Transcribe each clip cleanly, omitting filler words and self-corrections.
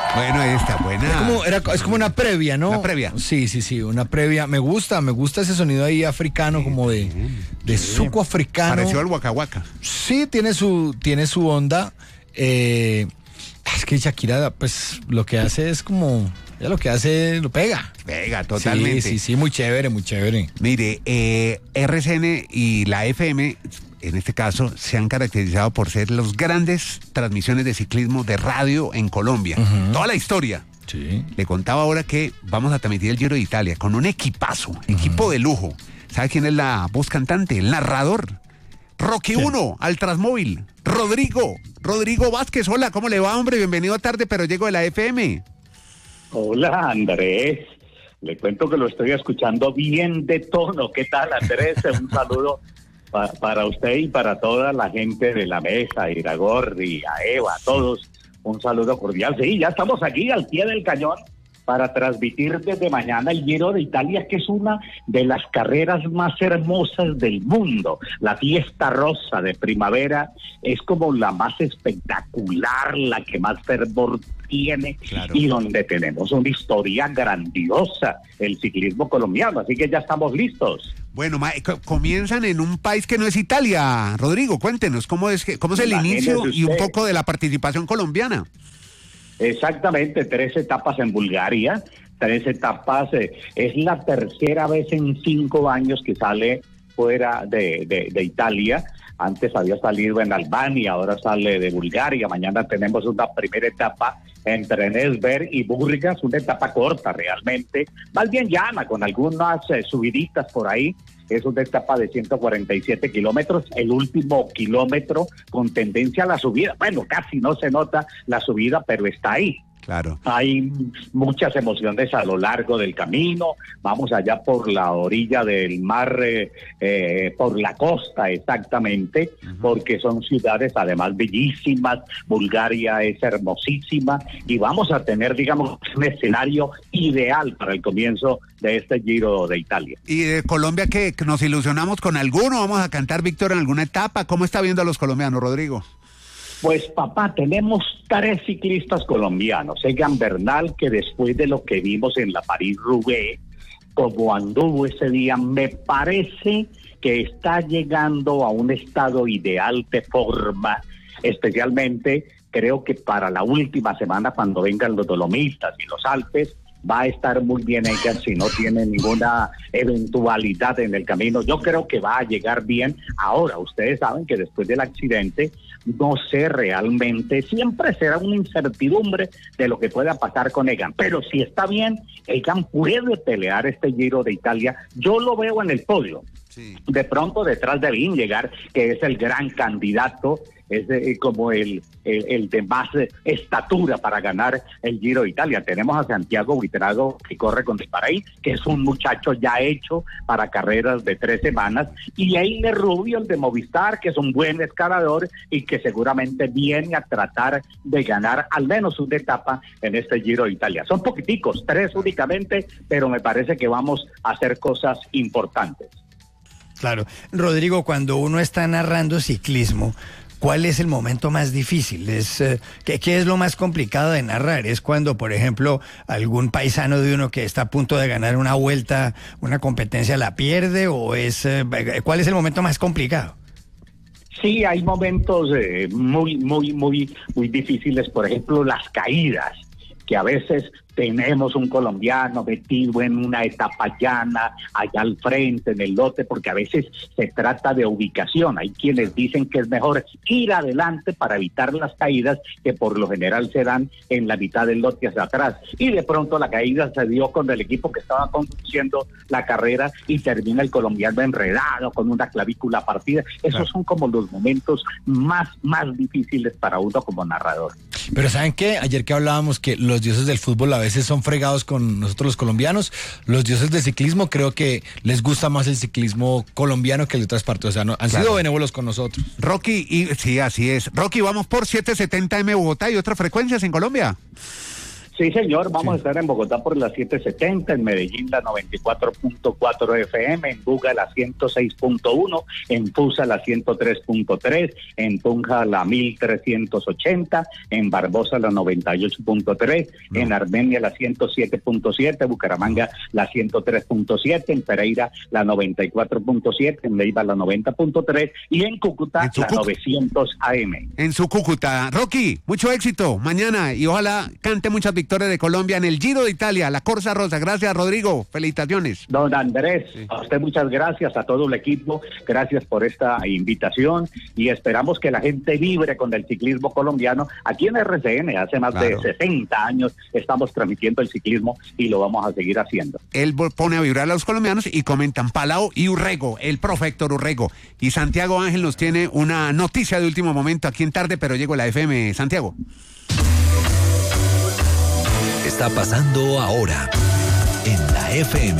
Bueno, ahí está, buena. Es como una previa, ¿no? Una previa. Sí, una previa. Me gusta ese sonido ahí africano, como de suco africano. Pareció al Waka Waka. Sí, tiene su onda. Es que Shakira, pues, lo que hace es como... Ella lo que hace, lo pega. Pega, totalmente. Sí, muy chévere, muy chévere. Mire, RCN y la FM, en este caso, se han caracterizado por ser los grandes transmisiones de ciclismo de radio en Colombia. Toda la historia. Sí. Le contaba ahora que vamos a transmitir el Giro de Italia con un equipazo, equipo de lujo. ¿Sabe quién es la voz cantante? El narrador. Rocky 1, al Transmóvil. Rodrigo Vázquez. Hola, ¿cómo le va, hombre? Bienvenido a Tarde, pero llego de la FM. Hola, Andrés. Le cuento que lo estoy escuchando bien de tono. ¿Qué tal, Andrés? Un saludo para usted y para toda la gente de la mesa, a Iragorri, a Eva, a todos. Un saludo cordial. Sí, ya estamos aquí al pie del cañón para transmitir desde mañana el Giro de Italia, que es una de las carreras más hermosas del mundo. La fiesta rosa de primavera es como la más espectacular, la que más fervor tiene, claro. Y donde tenemos una historia grandiosa, el ciclismo colombiano, así que ya estamos listos. Bueno, comienzan en un país que no es Italia. Rodrigo, cuéntenos, ¿cómo es el inicio y un poco de la participación colombiana? Exactamente, 3 etapas en Bulgaria, 3 etapas, es la tercera vez en 5 años que sale fuera de Italia. Antes había salido en Albania, ahora sale de Bulgaria. Mañana tenemos una primera etapa entre Nesver y Burgas, una etapa corta realmente, más bien llana, con algunas subiditas por ahí. Es una etapa de 147 kilómetros, el último kilómetro con tendencia a la subida. Bueno, casi no se nota la subida, pero está ahí. Claro. Hay muchas emociones a lo largo del camino. Vamos allá por la orilla del mar, por la costa exactamente, porque son ciudades además bellísimas. Bulgaria es hermosísima y vamos a tener, digamos, un escenario ideal para el comienzo de este Giro de Italia. ¿Y de Colombia que nos ilusionamos con alguno? ¿Vamos a cantar Víctor en alguna etapa? ¿Cómo está viendo a los colombianos, Rodrigo? Pues papá, tenemos 3 ciclistas colombianos. Egan Bernal, que después de lo que vimos en la París-Roubaix, como anduvo ese día, me parece que está llegando a un estado ideal de forma, especialmente creo que para la última semana cuando vengan los Dolomitas y los Alpes, va a estar muy bien ella si no tiene ninguna eventualidad en el camino. Yo creo que va a llegar bien. Ahora, ustedes saben que después del accidente, no sé realmente, siempre será una incertidumbre de lo que pueda pasar con Egan, pero si está bien, Egan puede pelear este Giro de Italia. Yo lo veo en el podio. Sí. De pronto detrás de Vingegaard, que es el gran candidato, es como el de más estatura para ganar el Giro de Italia. Tenemos a Santiago Buitrago, que corre con Paraí, que es un muchacho ya hecho para carreras de 3 semanas, y Eiler Rubio, el de Movistar, que es un buen escalador y que seguramente viene a tratar de ganar al menos una etapa en este Giro de Italia. Son poquiticos, 3 únicamente, pero me parece que vamos a hacer cosas importantes. Claro. Rodrigo, cuando uno está narrando ciclismo, ¿cuál es el momento más difícil? ¿Qué es lo más complicado de narrar? ¿Es cuando, por ejemplo, algún paisano de uno que está a punto de ganar una vuelta, una competencia, la pierde? ¿O cuál es el momento más complicado? Sí, hay momentos muy difíciles. Por ejemplo, las caídas, que a veces tenemos un colombiano metido en una etapa llana, allá al frente, en el lote, porque a veces se trata de ubicación. Hay quienes dicen que es mejor ir adelante para evitar las caídas, que por lo general se dan en la mitad del lote hacia atrás. Y de pronto la caída se dio con el equipo que estaba conduciendo la carrera y termina el colombiano enredado con una clavícula partida. Esos son como los momentos más difíciles para uno como narrador. Pero ¿saben qué? Ayer que hablábamos que los dioses del fútbol a veces son fregados con nosotros los colombianos, los dioses del ciclismo creo que les gusta más el ciclismo colombiano que el de otras partes, o sea, han sido benévolos con nosotros. Rocky, sí, así es. Rocky, vamos por 770M Bogotá y otras frecuencias en Colombia. Sí, señor, vamos a estar en Bogotá por las 7:70, en Medellín la 94.4 FM, en Buga la 106.1, en Fusa la 103.3, en Tunja la 1380, en Barbosa la 98.3, en Armenia la 107.7, Bucaramanga la 103.7, en Pereira la 94.7, en Leiva la 90.3 y en Cúcuta la 900 AM. En su Cúcuta. Rocky, mucho éxito mañana y ojalá cante muchas victorias de Colombia en el Giro de Italia, la Corsa Rosa. Gracias, Rodrigo. Felicitaciones. Don Andrés, a usted muchas gracias, a todo el equipo, gracias por esta invitación y esperamos que la gente vibre con el ciclismo colombiano. Aquí en RCN hace más de 60 años estamos transmitiendo el ciclismo y lo vamos a seguir haciendo. Él pone a vibrar a los colombianos y comentan Palao y Urrego, el profe Héctor Urrego. Y Santiago Ángel nos tiene una noticia de último momento aquí en Tarde, pero llegó la FM. Santiago. Está pasando ahora en la FM.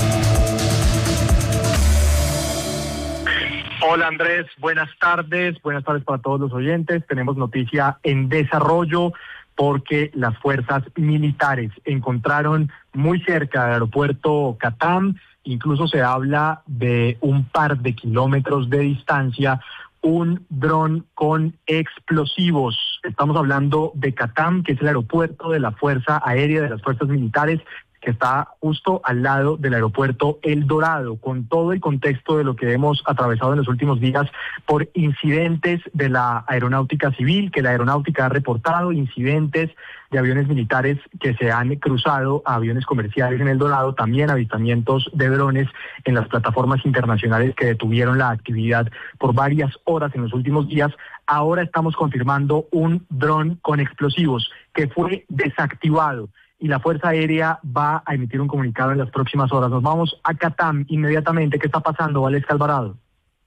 Hola Andrés, buenas tardes para todos los oyentes. Tenemos noticia en desarrollo porque las fuerzas militares encontraron muy cerca del aeropuerto Catam, incluso se habla de un par de kilómetros de distancia, un dron con explosivos. Estamos hablando de Catam, que es el aeropuerto de la Fuerza Aérea de las Fuerzas Militares, que está justo al lado del aeropuerto El Dorado, con todo el contexto de lo que hemos atravesado en los últimos días por incidentes de la aeronáutica civil, que la aeronáutica ha reportado, incidentes de aviones militares que se han cruzado a aviones comerciales en El Dorado, también avistamientos de drones en las plataformas internacionales que detuvieron la actividad por varias horas en los últimos días. Ahora estamos confirmando un dron con explosivos que fue desactivado y la Fuerza Aérea va a emitir un comunicado en las próximas horas. Nos vamos a Catam inmediatamente. ¿Qué está pasando, Valesca Alvarado?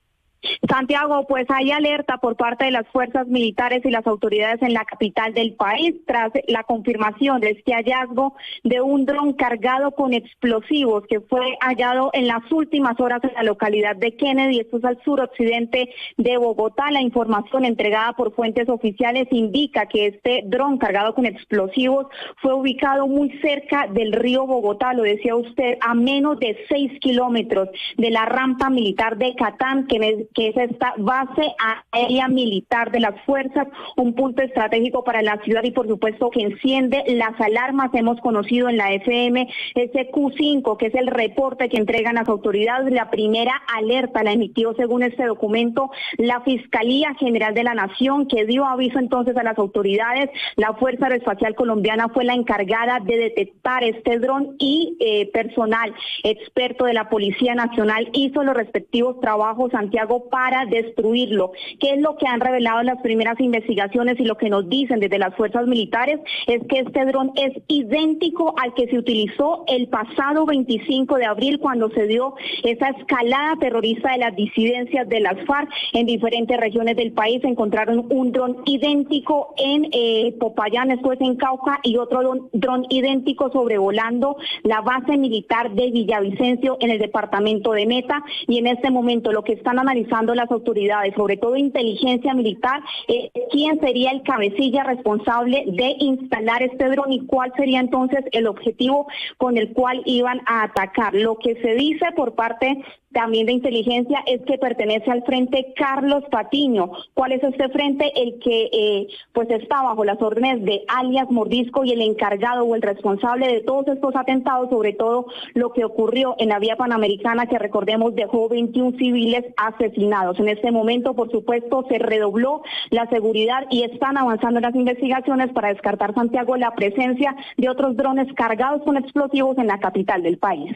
Santiago, pues hay alerta por parte de las fuerzas militares y las autoridades en la capital del país tras la confirmación de este hallazgo de un dron cargado con explosivos que fue hallado en las últimas horas en la localidad de Kennedy, esto es al suroccidente de Bogotá. La información entregada por fuentes oficiales indica que este dron cargado con explosivos fue ubicado muy cerca del río Bogotá, lo decía usted, a menos de 6 kilómetros de la rampa militar de Catam, que es esta base aérea militar de las fuerzas, un punto estratégico para la ciudad y por supuesto que enciende las alarmas. Hemos conocido en la FM ese Q5, que es el reporte que entregan las autoridades. La primera alerta la emitió, según este documento, la Fiscalía General de la Nación, que dio aviso entonces a las autoridades. La Fuerza Aeroespacial Colombiana fue la encargada de detectar este dron y personal experto de la Policía Nacional hizo los respectivos trabajos, Santiago, para destruirlo. ¿Qué es lo que han revelado las primeras investigaciones y lo que nos dicen desde las fuerzas militares? Es que este dron es idéntico al que se utilizó el pasado 25 de abril cuando se dio esa escalada terrorista de las disidencias de las FARC en diferentes regiones del país. Encontraron un dron idéntico en Popayán, esto es en Cauca, y otro dron idéntico sobrevolando la base militar de Villavicencio en el departamento de Meta. Y en este momento lo que están analizando las autoridades, sobre todo inteligencia militar, quién sería el cabecilla responsable de instalar este dron y cuál sería entonces el objetivo con el cual iban a atacar. Lo que se dice por parte también de inteligencia es que pertenece al frente Carlos Patiño. ¿Cuál es este frente? El que pues está bajo las órdenes de alias Mordisco y el encargado o el responsable de todos estos atentados, sobre todo lo que ocurrió en la vía panamericana, que recordemos dejó 21 civiles asesinados. En este momento, por supuesto, se redobló la seguridad y están avanzando las investigaciones para descartar, Santiago, la presencia de otros drones cargados con explosivos en la capital del país.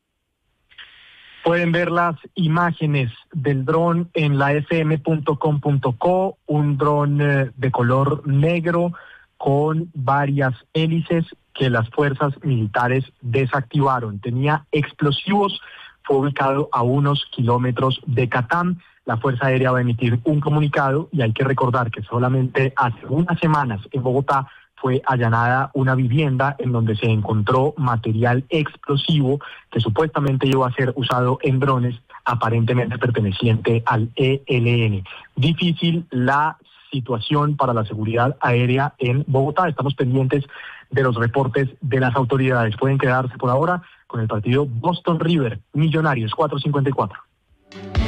Pueden ver las imágenes del dron en la fm.com.co, un dron de color negro con varias hélices que las fuerzas militares desactivaron. Tenía explosivos, fue ubicado a unos kilómetros de Catam. La Fuerza Aérea va a emitir un comunicado y hay que recordar que solamente hace unas semanas en Bogotá fue allanada una vivienda en donde se encontró material explosivo que supuestamente iba a ser usado en drones, aparentemente perteneciente al ELN. Difícil la situación para la seguridad aérea en Bogotá. Estamos pendientes de los reportes de las autoridades. Pueden quedarse por ahora con el partido Boston River, Millonarios 4.54.